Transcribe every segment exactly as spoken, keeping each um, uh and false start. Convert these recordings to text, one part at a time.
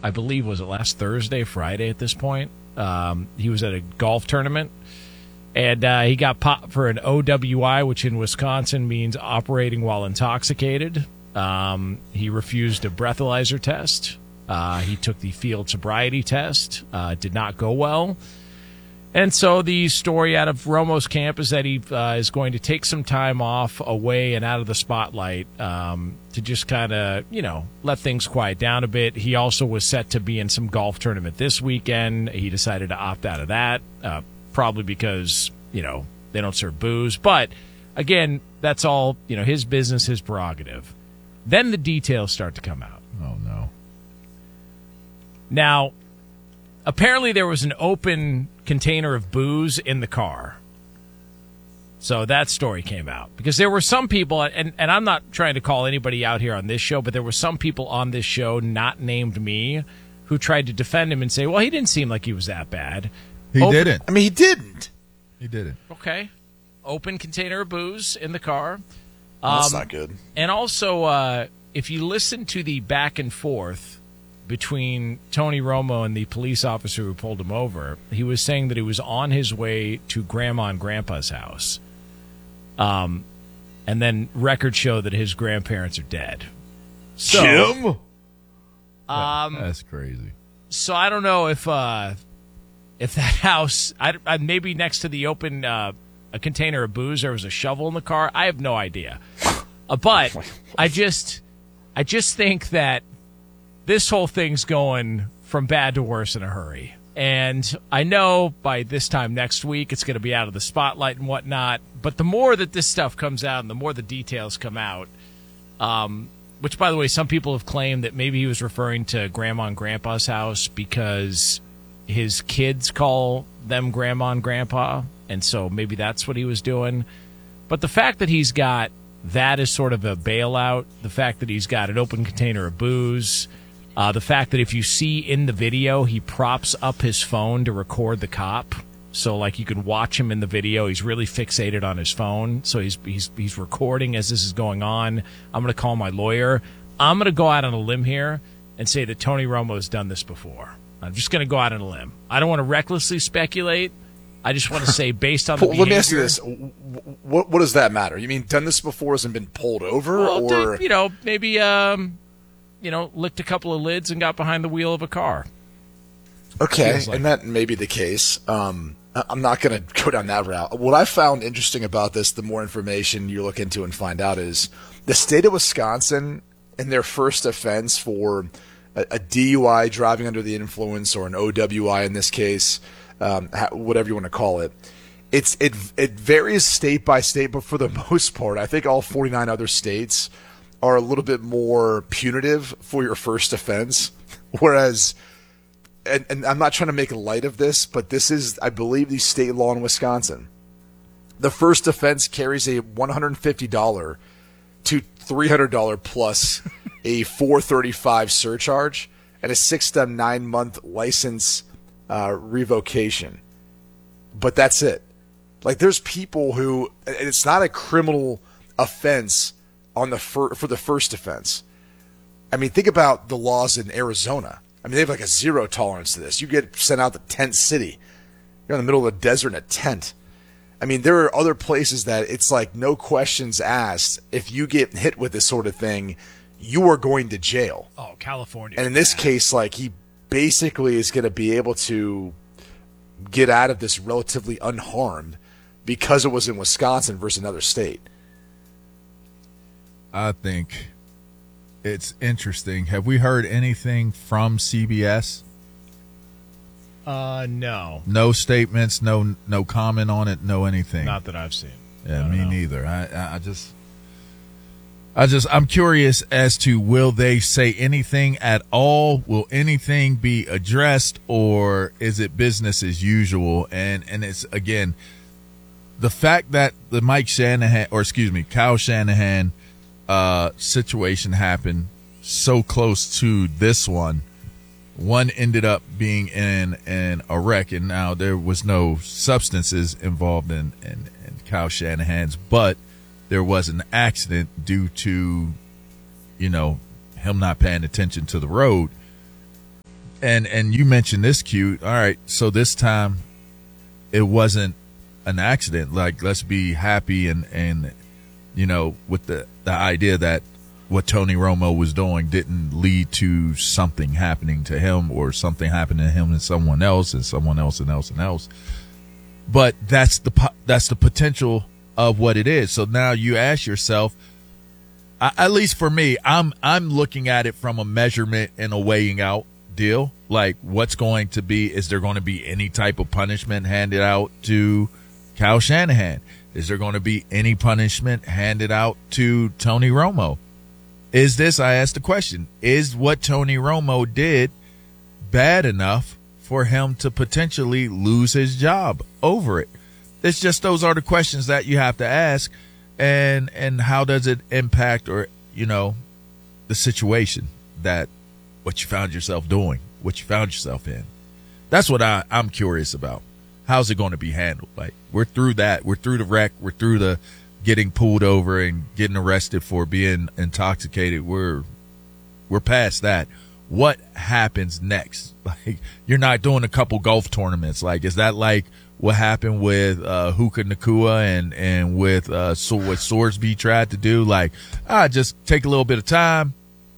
I believe, was it last Thursday, Friday at this point? Um, he was at a golf tournament, and uh, he got popped for an O W I, which in Wisconsin means operating while intoxicated. Um, he refused a breathalyzer test. Uh, he took the field sobriety test. Uh, did not go well. And so the story out of Romo's camp is that he uh, is going to take some time off away and out of the spotlight um, to just kind of, you know, let things quiet down a bit. He also was set to be in some golf tournament this weekend. He decided to opt out of that, uh, probably because, you know, they don't serve booze. But, again, that's all, you know, his business, his prerogative. Then the details start to come out. Oh, no. Now, apparently there was an open container of booze in the car. So that story came out. Because there were some people, and, and I'm not trying to call anybody out here on this show, but there were some people on this show, not named me, who tried to defend him and say, well, he didn't seem like he was that bad. He open, didn't. I mean, he didn't. He didn't. Okay. Open container of booze in the car. Um, That's um, not good. And also, uh, if you listen to the back and forth between Tony Romo and the police officer who pulled him over, he was saying that he was on his way to Grandma and Grandpa's house. Um, and then records show that his grandparents are dead. So, Jim? Um, That's crazy. So I don't know if uh, if that house, I, I, maybe next to the open uh, a container of booze, there was a shovel in the car. I have no idea. Uh, but I just, I just think that this whole thing's going from bad to worse in a hurry. And I know by this time next week it's going to be out of the spotlight and whatnot. But the more that this stuff comes out and the more the details come out, um, which, by the way, some people have claimed that maybe he was referring to Grandma and Grandpa's house because his kids call them Grandma and Grandpa. And so maybe that's what he was doing. But the fact that he's got that as sort of a bailout, the fact that he's got an open container of booze, Uh, the fact that if you see in the video, he props up his phone to record the cop. So, like, you can watch him in the video. He's really fixated on his phone. So he's he's he's recording as this is going on. I'm going to call my lawyer. I'm going to go out on a limb here and say that Tony Romo's done this before. I'm just going to go out on a limb. I don't want to recklessly speculate. I just want to say, based on the Well, let me ask you behavior- this. What, what does that matter? You mean done this before and been pulled over? Well, or dude, you know, maybe... um. you know, licked a couple of lids and got behind the wheel of a car. Okay, like and that may be the case. Um, I- I'm not going to go down that route. What I found interesting about this, the more information you look into and find out, is the state of Wisconsin, in their first offense for a, a D U I, driving under the influence, or an O W I in this case, um, whatever you want to call it, it's it it varies state by state, but for the most part, I think all forty-nine other states are a little bit more punitive for your first offense, whereas, and, and I'm not trying to make light of this, but this is, I believe, the state law in Wisconsin. The first offense carries a one hundred fifty dollars to three hundred dollars plus a four thirty-five surcharge and a six to nine month license uh, revocation. But that's it. Like, there's people who, it's not a criminal offense on the fir- for the first offense. I mean, think about the laws in Arizona. I mean, they have like a zero tolerance to this. You get sent out to tent city. You're in the middle of the desert in a tent. I mean, there are other places that it's like no questions asked. If you get hit with this sort of thing, you are going to jail. Oh, California. And in this case, like, he basically is going to be able to get out of this relatively unharmed because it was in Wisconsin versus another state. I think it's interesting. Have we heard anything from C B S? Uh, no. No statements, no no comment on it, no anything. Not that I've seen. Yeah, I me know. neither. I I just I just I'm curious as to, will they say anything at all? Will anything be addressed, or is it business as usual? And and it's, again, the fact that the Mike Shanahan, or excuse me, Kyle Shanahan uh, situation happened so close to this one. One ended up being in, in a wreck, and now there was no substances involved in, in, in Kyle Shanahan's, but there was an accident due to, you know, him not paying attention to the road. And and you mentioned this, Q. All right, so this time it wasn't an accident. Like, let's be happy and, and you know, with the, the idea that what Tony Romo was doing didn't lead to something happening to him or something happening to him and someone else and someone else and else and else. But that's the that's the potential of what it is. So now you ask yourself, at least for me, I'm I'm looking at it from a measurement and a weighing out deal. Like, what's going to be, is there going to be any type of punishment handed out to Kyle Shanahan? Is there going to be any punishment handed out to Tony Romo? Is this, I asked the question, is what Tony Romo did bad enough for him to potentially lose his job over it? It's just, those are the questions that you have to ask. And, and how does it impact, or, you know, the situation that what you found yourself doing, what you found yourself in? That's what I, I'm curious about. How's it going to be handled? Like, we're through that. We're through the wreck. We're through the getting pulled over and getting arrested for being intoxicated. We're, we're past that. What happens next? Like, you're not doing a couple golf tournaments. Like, is that like what happened with uh, Hookah Nakua and, and with uh, so what Sorsby tried to do? Like, ah, just take a little bit of time.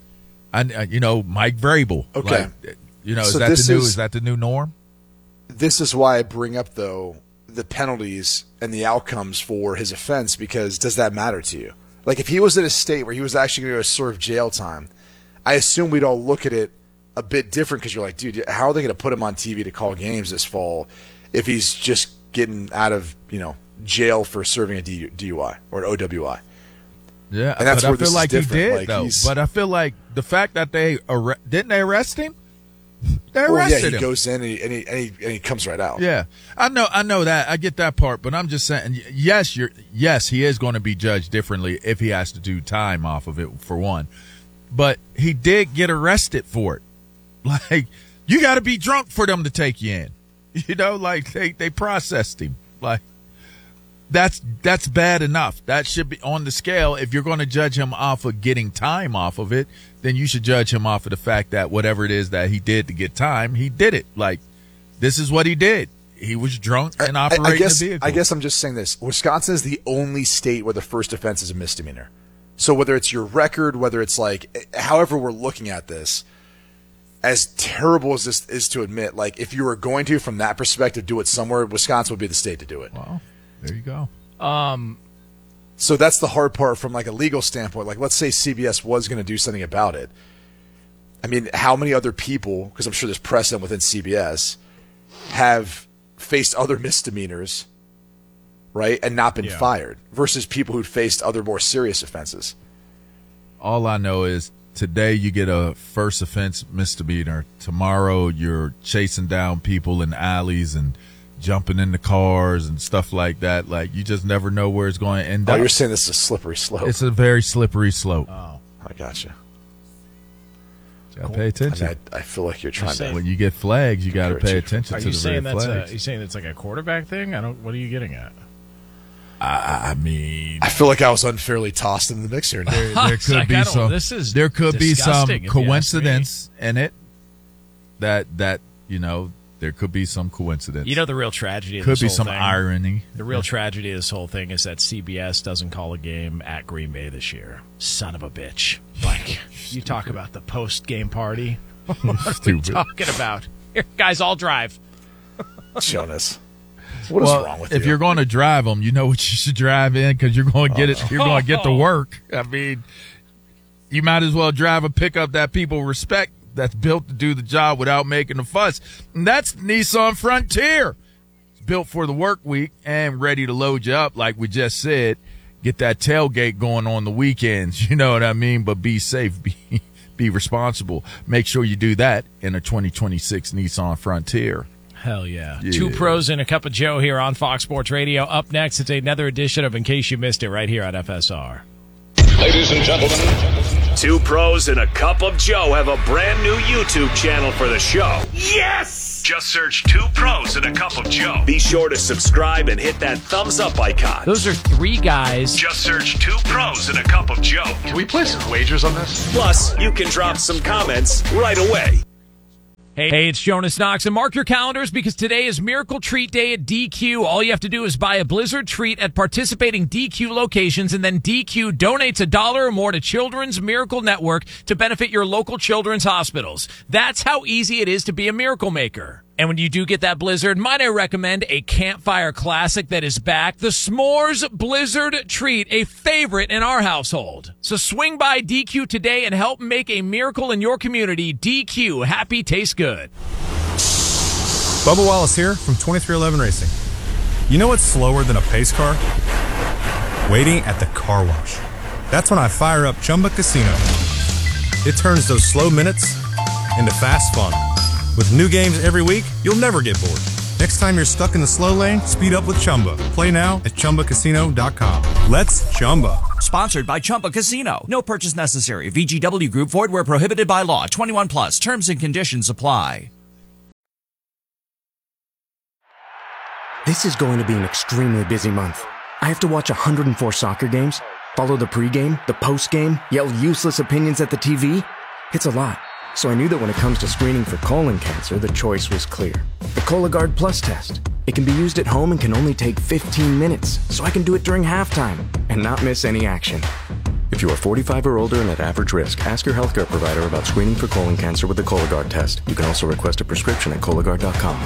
I, you know, Mike Vrabel. Okay. Like, you know, So is that this the new? is- Is that the new norm? This is why I bring up, though, the penalties and the outcomes for his offense, because does that matter to you? Like, if he was in a state where he was actually going to serve jail time, I assume we'd all look at it a bit different, because you're like, dude, how are they going to put him on T V to call games this fall if he's just getting out of, you know, jail for serving a D U I or an O W I? Yeah, And that's but where I this feel is like he different. did, Like, though. he's- But I feel like the fact that they arre- didn't they arrest him? They Well, yeah, arrested he him. goes in and he, and, he, and, he, and he comes right out. Yeah, I know, I know that. I get that part, but I'm just saying, yes, you're, yes, he is going to be judged differently if he has to do time off of it, for one. But he did get arrested for it. Like, you got to be drunk for them to take you in. You know, like they, they processed him. Like, that's that's bad enough. That should be on the scale. If you're going to judge him off of getting time off of it, then you should judge him off of the fact that whatever it is that he did to get time, he did it. Like, this is what he did. He was drunk and I- operating I, I guess, a vehicle. I guess I'm just saying this. Wisconsin is the only state where the first offense is a misdemeanor. So whether it's your record, whether it's like, however we're looking at this, as terrible as this is to admit, like, if you were going to, from that perspective, do it somewhere, Wisconsin would be the state to do it. Well, there you go. So that's the hard part from like a legal standpoint. Like, let's say C B S was going to do something about it. I mean, how many other people, because I'm sure there's precedent within C B S, have faced other misdemeanors, right, and not been Yeah. fired, versus people who'd faced other more serious offenses. All I know is today you get a first offense misdemeanor. Tomorrow you're chasing down people in alleys and jumping into cars and stuff like that. Like, you just never know where it's going to end Oh, up. you're saying this is a slippery slope. It's a very slippery slope. I gotcha. Gotta pay I, attention. mean, I, I feel like you're trying saying- to. When you get flags, you got to Encourage pay you. attention Are to you the saying red that's a, flags. you saying it's like a quarterback thing? I don't. What are you getting at? I, I mean, I feel like I was unfairly tossed into the mix here. Now. there, there It's could like, I be don't- some. this is there could be some disgusting, if you ask me. coincidence in it. That that you know, there could be some coincidence. You know, the real tragedy of could this be whole some thing, irony. The real tragedy of this whole thing is that C B S doesn't call a game at Green Bay this year. Son of a bitch! Like, you talk about the post-game party. What are we Stupid. talking about? Here, guys, I'll drive. Jonas, what is Well, wrong with if you? you're going to drive them, you know what you should drive in, because you're going to get it. You're going to get to work. I mean, you might as well drive a pickup that people respect, that's built to do the job without making a fuss. And that's Nissan Frontier. It's built for the work week and ready to load you up, like we just said. Get that tailgate going on the weekends. You know what I mean? But be safe. Be be responsible. Make sure you do that in a twenty twenty-six Nissan Frontier. Hell yeah. Yeah. Two pros and a cup of Joe here on Fox Sports Radio. Up next, it's another edition of In Case You Missed It right here on F S R. Ladies and gentlemen, Two Pros and a Cup of Joe have a brand new YouTube channel for the show. Yes! Just search Two Pros and a Cup of Joe. Be sure to subscribe and hit that thumbs up icon. Those are three guys. Just search Two Pros and a Cup of Joe. Can we place some wagers on this? Plus, you can drop some comments right away. Hey, hey, it's Jonas Knox, and mark your calendars because today is Miracle Treat Day at D Q. All you have to do is buy a Blizzard treat at participating D Q locations, and then D Q donates a dollar or more to Children's Miracle Network to benefit your local children's hospitals. That's how easy it is to be a miracle maker. And when you do get that Blizzard, might I recommend a campfire classic that is back, the S'mores Blizzard Treat, a favorite in our household. So swing by D Q today and help make a miracle in your community. D Q, happy tastes good. Bubba Wallace here from twenty-three eleven Racing. You know what's slower than a pace car? Waiting at the car wash. That's when I fire up Chumba Casino. It turns those slow minutes into fast fun. With new games every week, you'll never get bored. Next time you're stuck in the slow lane, speed up with Chumba. Play now at Chumba Casino dot com. Let's Chumba. Sponsored by Chumba Casino. No purchase necessary. V G W Group. Void where prohibited by law. twenty-one plus. Terms and conditions apply. This is going to be an extremely busy month. I have to watch one hundred four soccer games, follow the pregame, the postgame, yell useless opinions at the T V. It's a lot. So I knew that when it comes to screening for colon cancer, the choice was clear. The Cologuard Plus test. It can be used at home and can only take fifteen minutes, so I can do it during halftime and not miss any action. If you are forty-five or older and at average risk, ask your healthcare provider about screening for colon cancer with the Cologuard test. You can also request a prescription at Cologuard dot com.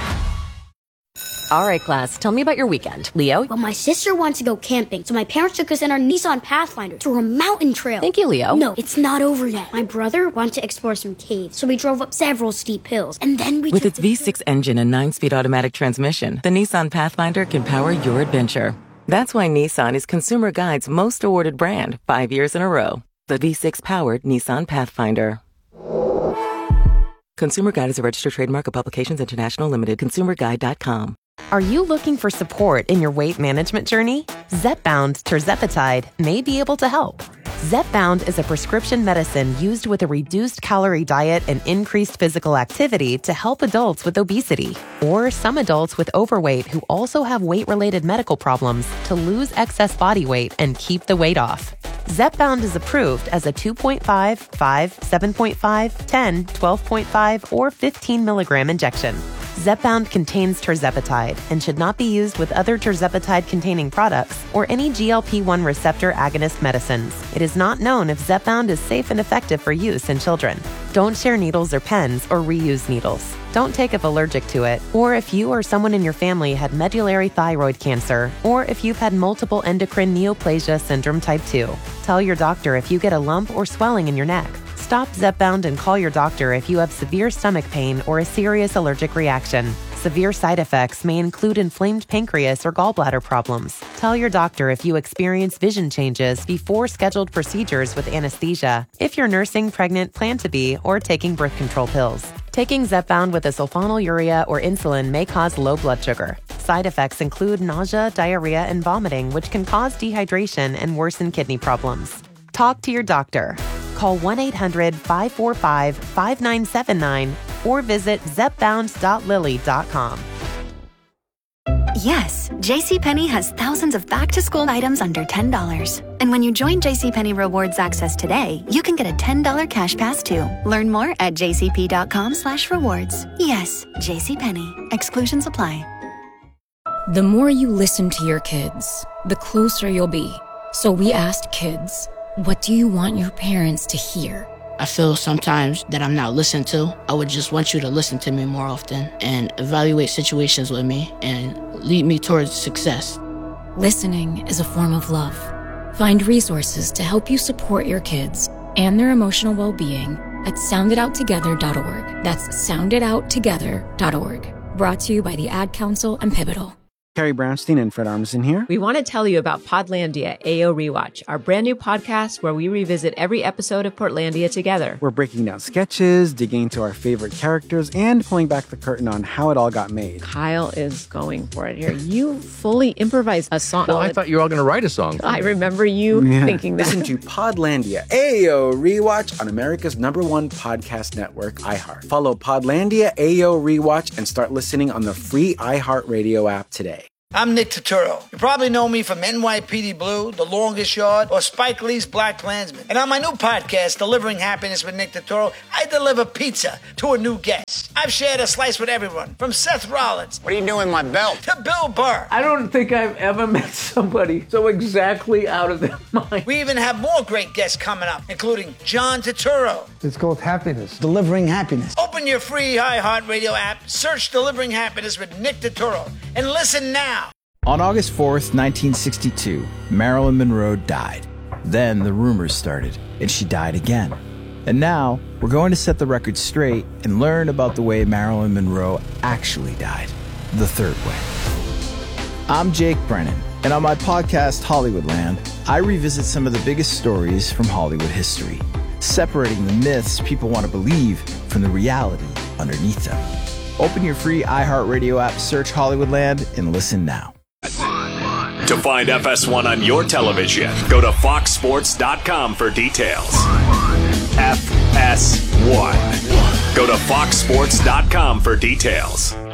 All right, class, tell me about your weekend. Leo? Well, my sister wants to go camping, so my parents took us in our Nissan Pathfinder through a mountain trail. Thank you, Leo. No, it's not over yet. My brother wanted to explore some caves, so we drove up several steep hills, and then we With took its V six engine and nine-speed automatic transmission, the Nissan Pathfinder can power your adventure. That's why Nissan is Consumer Guide's most awarded brand five years in a row. The V six-powered Nissan Pathfinder. Consumer Guide is a registered trademark of Publications International Limited. consumer guide dot com. Are you looking for support in your weight management journey? Zepbound tirzepatide may be able to help. Zepbound is a prescription medicine used with a reduced calorie diet and increased physical activity to help adults with obesity or some adults with overweight who also have weight-related medical problems to lose excess body weight and keep the weight off. Zepbound is approved as a two point five, five, seven point five, ten, twelve point five, or fifteen milligram injection. Zepbound contains tirzepatide and should not be used with other tirzepatide-containing products or any G L P one receptor agonist medicines. It is not known if Zepbound is safe and effective for use in children. Don't share needles or pens or reuse needles. Don't take if allergic to it, or if you or someone in your family had medullary thyroid cancer, or if you've had multiple endocrine neoplasia syndrome type two. Tell your doctor if you get a lump or swelling in your neck. Stop Zepbound and call your doctor if you have severe stomach pain or a serious allergic reaction. Severe side effects may include inflamed pancreas or gallbladder problems. Tell your doctor if you experience vision changes before scheduled procedures with anesthesia, if you're nursing, pregnant, plan to be, or taking birth control pills. Taking Zepbound with a sulfonylurea or insulin may cause low blood sugar. Side effects include nausea, diarrhea, and vomiting, which can cause dehydration and worsen kidney problems. Talk to your doctor. Call one eight hundred, five four five, five nine seven nine or visit zepbound dot lilly dot com. Yes, JCPenney has thousands of back-to-school items under ten dollars. And when you join JCPenney Rewards Access today, you can get a ten dollars cash pass too. Learn more at jcp.com slash rewards. Yes, JCPenney. Exclusions apply. The more you listen to your kids, the closer you'll be. So we asked kids, what do you want your parents to hear? I feel sometimes that I'm not listened to. I would just want you to listen to me more often and evaluate situations with me and lead me towards success. Listening is a form of love. Find resources to help you support your kids and their emotional well-being at sound it out together dot org. That's sound it out together dot org. Brought to you by the Ad Council and Pivotal. Carrie Brownstein and Fred Armisen here. We want to tell you about Podlandia A O Rewatch, our brand new podcast where we revisit every episode of Portlandia together. We're breaking down sketches, digging into our favorite characters, and pulling back the curtain on how it all got made. Kyle is going for it here. You fully improvised a song. Well, I thought you were all going to write a song. I remember you yeah. thinking that. Listen to Podlandia A O Rewatch on America's number one podcast network, iHeart. Follow Podlandia A O Rewatch and start listening on the free iHeartRadio app today. I'm Nick Turturro. You probably know me from N Y P D Blue, The Longest Yard, or Spike Lee's Black Klansman. And on my new podcast, Delivering Happiness with Nick Turturro, I deliver pizza to a new guest. I've shared a slice with everyone, from Seth Rollins. What are you doing with my belt? To Bill Burr. I don't think I've ever met somebody so exactly out of their mind. We even have more great guests coming up, including John Turturro. It's called happiness. Delivering happiness. Open your free iHeartRadio app, search Delivering Happiness with Nick Turturro, and listen now. On August fourth, nineteen sixty-two, Marilyn Monroe died. Then the rumors started, and she died again. And now, we're going to set the record straight and learn about the way Marilyn Monroe actually died. The third way. I'm Jake Brennan, and on my podcast, Hollywoodland, I revisit some of the biggest stories from Hollywood history, separating the myths people want to believe from the reality underneath them. Open your free iHeartRadio app, search Hollywoodland, and listen now. To find F S one on your television, go to fox sports dot com for details. F S one. Go to fox sports dot com for details.